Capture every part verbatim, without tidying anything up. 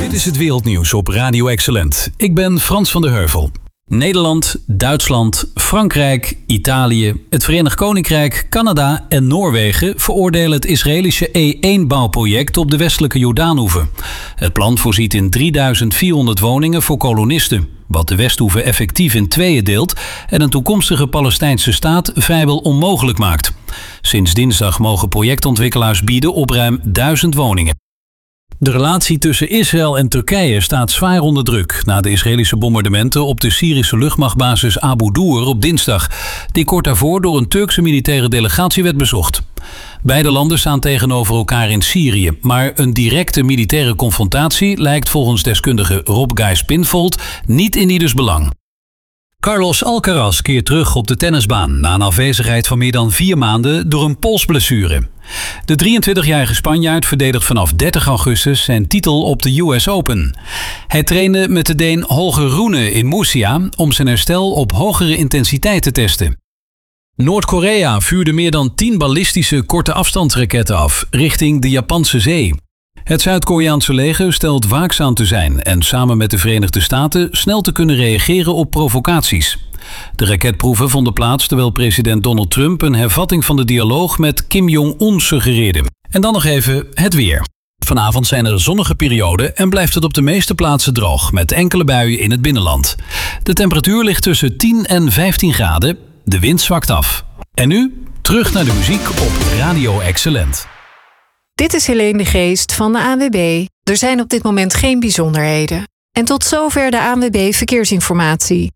Dit is het wereldnieuws op Radio Excellent. Ik ben Frans van der Heuvel. Nederland, Duitsland, Frankrijk, Italië, het Verenigd Koninkrijk, Canada en Noorwegen veroordelen het Israëlische E één bouwproject op de westelijke Jordaanoever. Het plan voorziet in drieduizend vierhonderd woningen voor kolonisten, wat de Westhoever effectief in tweeën deelt en een toekomstige Palestijnse staat vrijwel onmogelijk maakt. Sinds dinsdag mogen projectontwikkelaars bieden op ruim duizend woningen. De relatie tussen Israël en Turkije staat zwaar onder druk na de Israëlische bombardementen op de Syrische luchtmachtbasis Abu Doer op dinsdag, die kort daarvoor door een Turkse militaire delegatie werd bezocht. Beide landen staan tegenover elkaar in Syrië, maar een directe militaire confrontatie lijkt volgens deskundige Rob Gijs-Pinfold niet in ieders belang. Carlos Alcaraz keert terug op de tennisbaan na een afwezigheid van meer dan vier maanden door een polsblessure. De drieëntwintigjarige Spanjaard verdedigt vanaf dertig augustus zijn titel op de U S Open. Hij trainde met de Deen Holger Rune in Murcia om zijn herstel op hogere intensiteit te testen. Noord-Korea vuurde meer dan tien ballistische korte afstandsraketten af richting de Japanse zee. Het Zuid-Koreaanse leger stelt waakzaam te zijn en samen met de Verenigde Staten snel te kunnen reageren op provocaties. De raketproeven vonden plaats terwijl president Donald Trump een hervatting van de dialoog met Kim Jong-un suggereerde. En dan nog even het weer. Vanavond zijn er zonnige perioden en blijft het op de meeste plaatsen droog, met enkele buien in het binnenland. De temperatuur ligt tussen tien en vijftien graden. De wind zwakt af. En nu terug naar de muziek op Radio Excellent. Dit is Helene de Geest van de A N W B. Er zijn op dit moment geen bijzonderheden. En tot zover de A N W B Verkeersinformatie.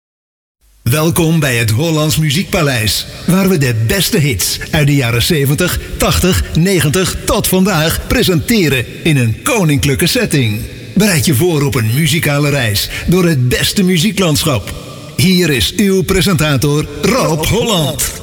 Welkom bij het Hollands Muziekpaleis, waar we de beste hits uit de jaren zeventig, tachtig, negentig tot vandaag presenteren in een koninklijke setting. Bereid je voor op een muzikale reis door het beste muzieklandschap. Hier is uw presentator Rob Holland.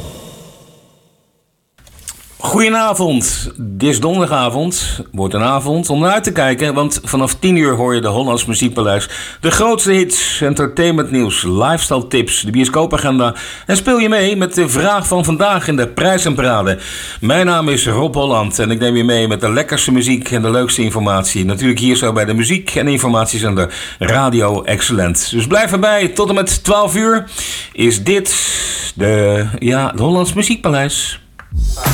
Goedenavond, dit is donderdagavond, wordt een avond om naar uit te kijken, want vanaf tien uur hoor je de Hollands Muziekpaleis. De grootste hits, entertainmentnieuws, lifestyle tips, de bioscoopagenda en speel je mee met de vraag van vandaag in de prijs en parade. Mijn naam is Rob Holland en ik neem je mee met de lekkerste muziek en de leukste informatie. Natuurlijk hier zo bij de muziek- en informatiezender Radio Excellent. Dus blijf erbij, tot en met twaalf uur is dit de, ja, de Hollands Muziekpaleis.